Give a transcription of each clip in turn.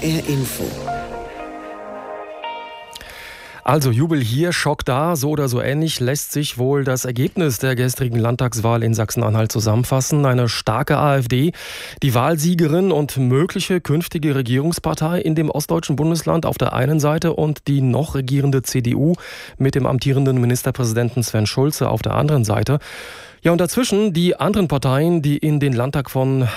HR Info. Also Jubel hier, Schock da, so oder so ähnlich lässt sich wohl das Ergebnis der gestrigen Landtagswahl in Sachsen-Anhalt zusammenfassen. Eine starke AfD, die Wahlsiegerin und mögliche künftige Regierungspartei in dem ostdeutschen Bundesland auf der einen Seite und die noch regierende CDU mit dem amtierenden Ministerpräsidenten Sven Schulze auf der anderen Seite. Ja, und dazwischen die anderen Parteien, die in den Landtag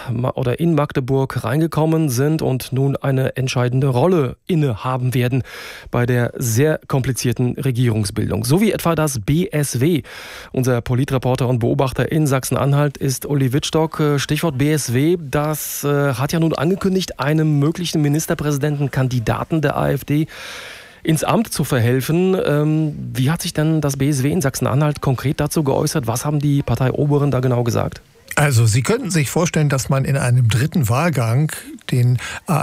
in Magdeburg reingekommen sind und nun eine entscheidende Rolle innehaben werden bei der sehr komplizierten Regierungsbildung. So wie etwa das BSW. Unser Politreporter und Beobachter in Sachsen-Anhalt ist Uli Wittstock. Stichwort BSW, das hat ja nun angekündigt, einem möglichen Ministerpräsidentenkandidaten der AfD ins Amt zu verhelfen. Wie hat sich denn das BSW in Sachsen-Anhalt konkret dazu geäußert? Was haben die Parteioberen da genau gesagt? Also Sie könnten sich vorstellen, dass man in einem dritten Wahlgang den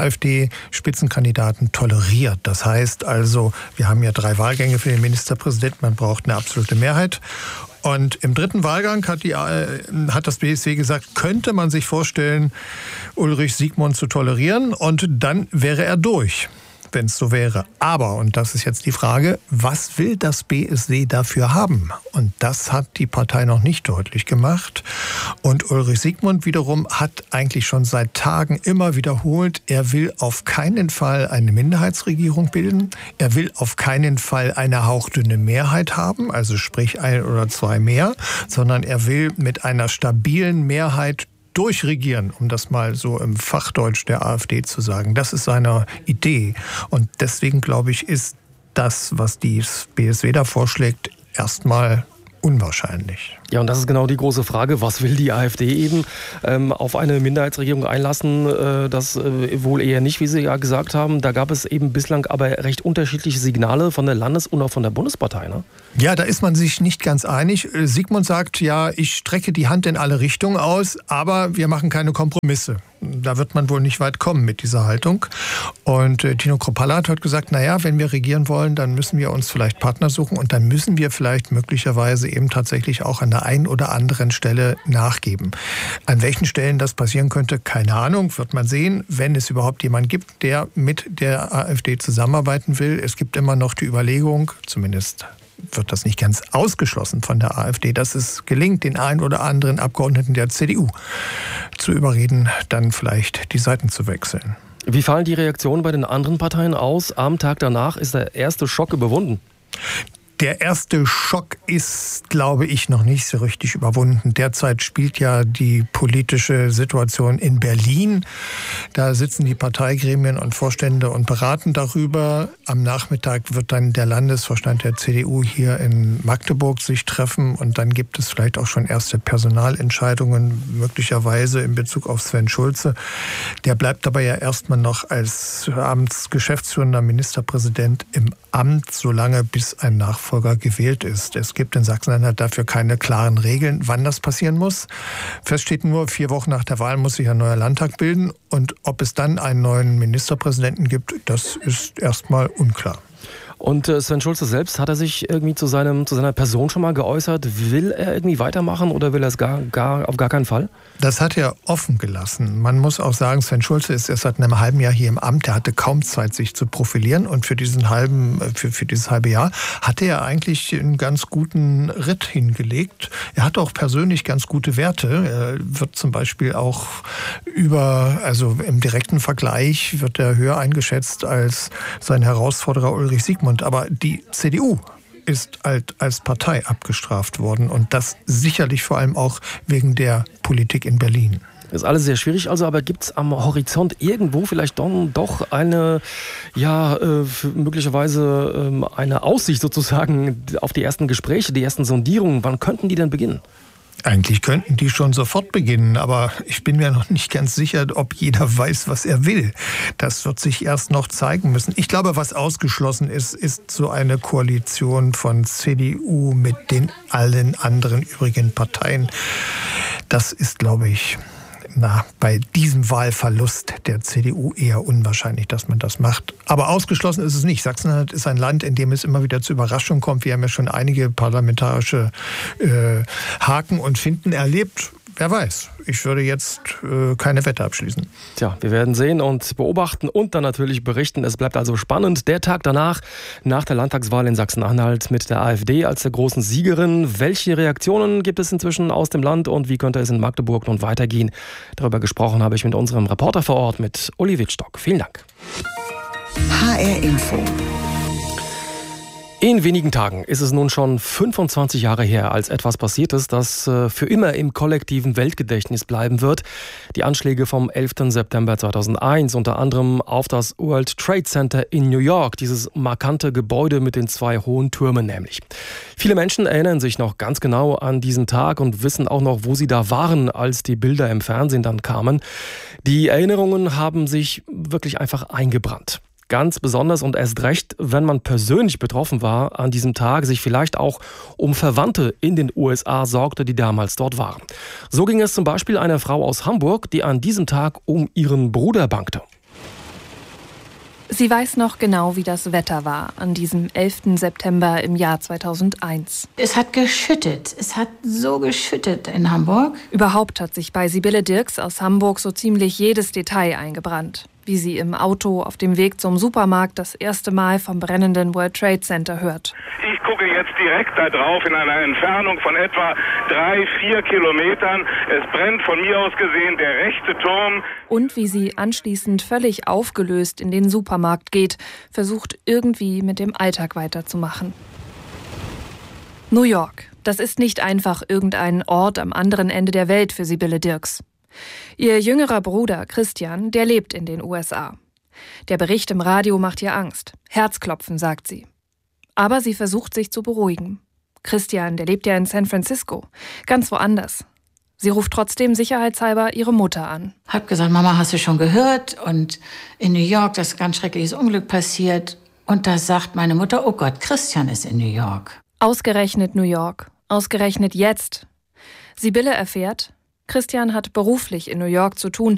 AfD-Spitzenkandidaten toleriert. Das heißt also, wir haben ja 3 Wahlgänge für den Ministerpräsidenten, man braucht eine absolute Mehrheit. Und im dritten Wahlgang hat das BSW gesagt, könnte man sich vorstellen, Ulrich Siegmund zu tolerieren und dann wäre er durch, wenn es so wäre. Aber, und das ist jetzt die Frage, was will das BSW dafür haben? Und das hat die Partei noch nicht deutlich gemacht. Und Ulrich Siegmund wiederum hat eigentlich schon seit Tagen immer wiederholt, er will auf keinen Fall eine Minderheitsregierung bilden. Er will auf keinen Fall eine hauchdünne Mehrheit haben, also sprich 1 oder 2 mehr, sondern er will mit einer stabilen Mehrheit durchregieren, um das mal so im Fachdeutsch der AfD zu sagen. Das ist seine Idee. Und deswegen, glaube ich, ist das, was die BSW da vorschlägt, erstmal unwahrscheinlich. Ja, und das ist genau die große Frage. Was will die AfD eben? Auf eine Minderheitsregierung einlassen, das wohl eher nicht, wie Sie ja gesagt haben. Da gab es eben bislang aber recht unterschiedliche Signale von der Landes- und auch von der Bundespartei, ne? Ja, da ist man sich nicht ganz einig. Siegmund sagt, ja, ich strecke die Hand in alle Richtungen aus, aber wir machen keine Kompromisse. Da wird man wohl nicht weit kommen mit dieser Haltung. Und Tino Kruppalla hat heute gesagt, naja, wenn wir regieren wollen, dann müssen wir uns vielleicht Partner suchen und dann müssen wir vielleicht möglicherweise eben tatsächlich auch an der einen oder anderen Stelle nachgeben. An welchen Stellen das passieren könnte, keine Ahnung, wird man sehen, wenn es überhaupt jemanden gibt, der mit der AfD zusammenarbeiten will. Es gibt immer noch die Überlegung, zumindest wird das nicht ganz ausgeschlossen von der AfD, dass es gelingt, den einen oder anderen Abgeordneten der CDU zu überreden, dann vielleicht die Seiten zu wechseln. Wie fallen die Reaktionen bei den anderen Parteien aus? Am Tag danach ist der erste Schock überwunden. Der erste Schock ist, glaube ich, noch nicht so richtig überwunden. Derzeit spielt ja die politische Situation in Berlin. Da sitzen die Parteigremien und Vorstände und beraten darüber. Am Nachmittag wird dann der Landesvorstand der CDU hier in Magdeburg sich treffen. Und dann gibt es vielleicht auch schon erste Personalentscheidungen, möglicherweise in Bezug auf Sven Schulze. Der bleibt aber ja erstmal noch als amtsgeschäftsführender Ministerpräsident im Amt, solange bis ein Nachfolger gewählt ist. Es gibt in Sachsen-Anhalt dafür keine klaren Regeln, wann das passieren muss. Fest steht nur, 4 Wochen nach der Wahl muss sich ein neuer Landtag bilden. Und ob es dann einen neuen Ministerpräsidenten gibt, das ist erstmal unklar. Und Sven Schulze selbst, hat er sich irgendwie zu seiner Person schon mal geäußert? Will er irgendwie weitermachen oder will er es auf gar keinen Fall? Das hat er offen gelassen. Man muss auch sagen, Sven Schulze ist erst seit einem halben Jahr hier im Amt. Er hatte kaum Zeit, sich zu profilieren. Und für dieses halbe Jahr hatte er eigentlich einen ganz guten Ritt hingelegt. Er hat auch persönlich ganz gute Werte. Er wird zum Beispiel auch im direkten Vergleich wird er höher eingeschätzt als sein Herausforderer Ulrich Siegmund. Aber die CDU ist als Partei abgestraft worden und das sicherlich vor allem auch wegen der Politik in Berlin. Das ist alles sehr schwierig, aber gibt es am Horizont irgendwo vielleicht doch eine, möglicherweise eine Aussicht sozusagen auf die ersten Gespräche, die ersten Sondierungen? Wann könnten die denn beginnen? Eigentlich könnten die schon sofort beginnen, aber ich bin mir noch nicht ganz sicher, ob jeder weiß, was er will. Das wird sich erst noch zeigen müssen. Ich glaube, was ausgeschlossen ist so eine Koalition von CDU mit den allen anderen übrigen Parteien. Das ist, glaube ich, bei diesem Wahlverlust der CDU eher unwahrscheinlich, dass man das macht. Aber ausgeschlossen ist es nicht. Sachsen-Anhalt ist ein Land, in dem es immer wieder zu Überraschungen kommt. Wir haben ja schon einige parlamentarische Haken und Finden erlebt. wer weiß. Ich würde jetzt keine Wette abschließen. Tja, wir werden sehen und beobachten und dann natürlich berichten. Es bleibt also spannend. Der Tag danach, nach der Landtagswahl in Sachsen-Anhalt mit der AfD als der großen Siegerin. Welche Reaktionen gibt es inzwischen aus dem Land und wie könnte es in Magdeburg nun weitergehen? Darüber gesprochen habe ich mit unserem Reporter vor Ort, mit Uli Wittstock. Vielen Dank. HR Info. In wenigen Tagen ist es nun schon 25 Jahre her, als etwas passiert ist, das für immer im kollektiven Weltgedächtnis bleiben wird. Die Anschläge vom 11. September 2001, unter anderem auf das World Trade Center in New York, dieses markante Gebäude mit den 2 hohen Türmen nämlich. Viele Menschen erinnern sich noch ganz genau an diesen Tag und wissen auch noch, wo sie da waren, als die Bilder im Fernsehen dann kamen. Die Erinnerungen haben sich wirklich einfach eingebrannt. Ganz besonders und erst recht, wenn man persönlich betroffen war an diesem Tag, sich vielleicht auch um Verwandte in den USA sorgte, die damals dort waren. So ging es zum Beispiel einer Frau aus Hamburg, die an diesem Tag um ihren Bruder bangte. Sie weiß noch genau, wie das Wetter war an diesem 11. September im Jahr 2001. Es hat geschüttet. Es hat so geschüttet in Hamburg. Überhaupt hat sich bei Sibylle Dirks aus Hamburg so ziemlich jedes Detail eingebrannt. Wie sie im Auto auf dem Weg zum Supermarkt das erste Mal vom brennenden World Trade Center hört. Ich gucke jetzt direkt da drauf in einer Entfernung von etwa 3-4 Kilometern. Es brennt von mir aus gesehen der rechte Turm. Und wie sie anschließend völlig aufgelöst in den Supermarkt geht, versucht irgendwie mit dem Alltag weiterzumachen. New York, das ist nicht einfach irgendein Ort am anderen Ende der Welt für Sibylle Dirks. Ihr jüngerer Bruder Christian, der lebt in den USA. Der Bericht im Radio macht ihr Angst. Herzklopfen, sagt sie. Aber sie versucht sich zu beruhigen. Christian, der lebt ja in San Francisco, ganz woanders. Sie ruft trotzdem sicherheitshalber ihre Mutter an. Hab gesagt, Mama, hast du schon gehört? Und in New York, das ist ein ganz schreckliches Unglück passiert. Und da sagt meine Mutter, oh Gott, Christian ist in New York. Ausgerechnet New York. Ausgerechnet jetzt. Sibylle erfährt, Christian hat beruflich in New York zu tun